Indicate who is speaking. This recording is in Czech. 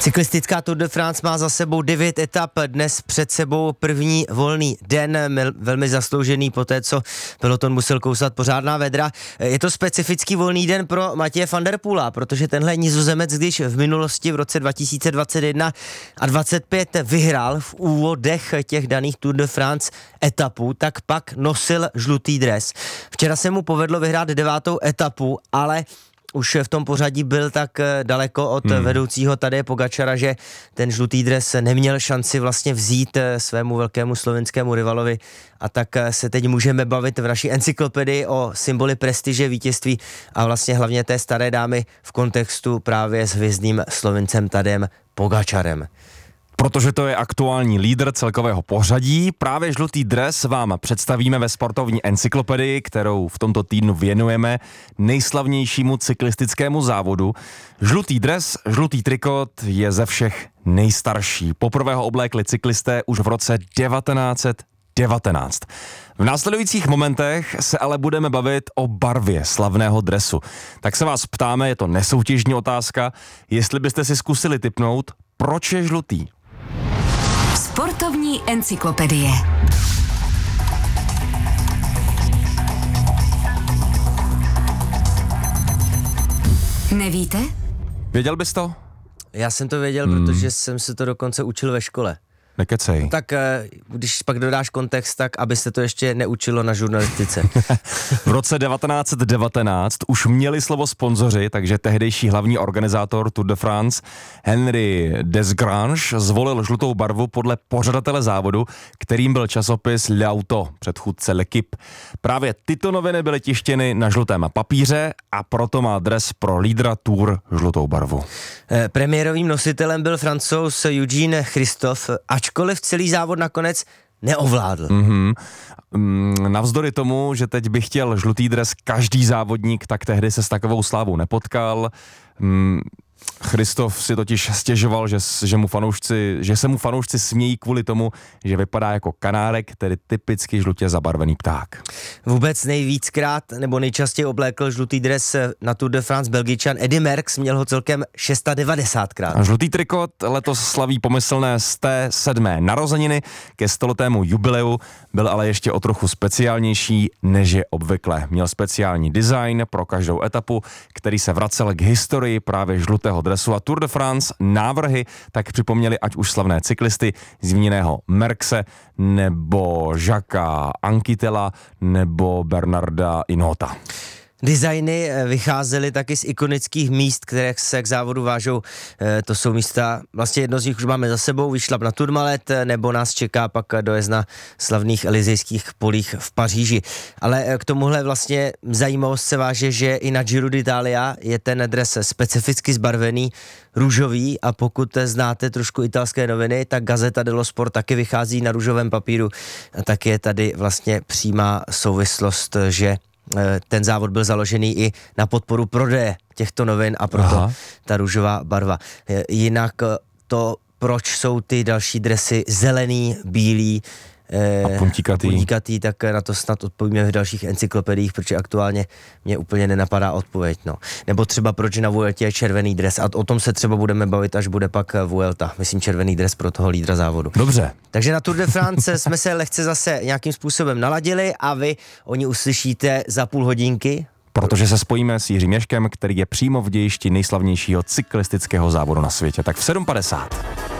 Speaker 1: Cyklistická Tour de France má za sebou 9 etap, dnes před sebou první volný den, velmi zasloužený po té, co peloton musel kousat pořádná vedra. Je to specifický volný den pro Mathieu van der Poela, protože tenhle Nizozemec, když v minulosti v roce 2021 a 25 vyhrál v úvodech těch daných Tour de France etapu, tak pak nosil žlutý dres. Včera se mu povedlo vyhrát 9. etapu, ale už v tom pořadí byl tak daleko od vedoucího Tadeje Pogačara, že ten žlutý dres neměl šanci vlastně vzít svému velkému slovinskému rivalovi, a tak se teď můžeme bavit v naší encyklopedii o symboli prestiže, vítězství a vlastně hlavně té staré dámy v kontextu právě s hvězdným Slovincem Tadejem Pogačarem.
Speaker 2: Protože to je aktuální lídr celkového pořadí, právě žlutý dres vám představíme ve sportovní encyklopedii, kterou v tomto týdnu věnujeme nejslavnějšímu cyklistickému závodu. Žlutý dres, žlutý trikot je ze všech nejstarší. Poprvé ho oblékli cyklisté už v roce 1919. V následujících momentech se ale budeme bavit o barvě slavného dresu. Tak se vás ptáme, je to nesoutěžní otázka, jestli byste si zkusili tipnout, proč je žlutý.
Speaker 3: Sportovní encyklopedie. Nevíte?
Speaker 2: Věděl bys to?
Speaker 1: Já jsem to věděl, protože jsem se to dokonce učil ve škole.
Speaker 2: Nekecej.
Speaker 1: Tak když pak dodáš kontext, tak aby se to ještě neučilo na žurnalistice.
Speaker 2: V roce 1919 už měli slovo sponzoři, takže tehdejší hlavní organizátor Tour de France Henri Desgrange zvolil žlutou barvu podle pořadatele závodu, kterým byl časopis L'Auto, předchůdce L'Équipe. Právě tyto noviny byly tištěny na žlutém papíře a proto má dres pro lídra Tour žlutou barvu.
Speaker 1: Premiérovým nositelem byl Francouz Eugene Christophe, ačkoliv celý závod nakonec neovládl.
Speaker 2: Navzdory tomu, že teď by chtěl žlutý dres každý závodník, tak tehdy se s takovou slávou nepotkal. Christophe si totiž stěžoval, že se mu fanoušci smějí kvůli tomu, že vypadá jako kanárek, tedy typicky žlutě zabarvený pták.
Speaker 1: Vůbec nejvíckrát nebo nejčastěji oblékl žlutý dres na Tour de France Belgičan Eddy Merckx, měl ho celkem 690krát.
Speaker 2: A žlutý trikot letos slaví pomyslné 107. narozeniny, ke 100letému jubileu byl ale ještě o trochu speciálnější, než je obvykle. Měl speciální design pro každou etapu, který se vracel k historii právě žlutého dresu, a Tour de France návrhy tak připomněli ať už slavné cyklisty zmíněného Merckxe, nebo Jacquesa Anquetel'a, nebo Bernarda Hinaulta.
Speaker 1: Designy vycházely taky z ikonických míst, které se k závodu vážou. To jsou místa, vlastně jedno z nich už máme za sebou, Výšlap na Tourmalet, nebo nás čeká pak dojezd na slavných Elysejských polích v Paříži. Ale k tomuhle vlastně zajímavost se váže, že i na Giro d'Italia je ten dres specificky zbarvený růžový, a pokud znáte trošku italské noviny, tak Gazzetta dello Sport taky vychází na růžovém papíru. A tak je tady vlastně přímá souvislost, že ten závod byl založený i na podporu prodeje těchto novin, a proto ta růžová barva. Jinak to, proč jsou ty další dresy zelený, bílý a puntíkatý, tak na to snad odpovíme v dalších encyklopediích, protože aktuálně mě úplně nenapadá odpověď. No. Nebo třeba proč na Vueltě je červený dres, a o tom se třeba budeme bavit, až bude pak Vuelta. Myslím červený dres pro toho lídra závodu.
Speaker 2: Dobře.
Speaker 1: Takže na Tour de France jsme se lehce zase nějakým způsobem naladili a vy o ní uslyšíte za půl hodinky.
Speaker 2: Protože se spojíme s Jiřím Ježkem, který je přímo v dějišti nejslavnějšího cyklistického závodu na světě. Tak v 7:50.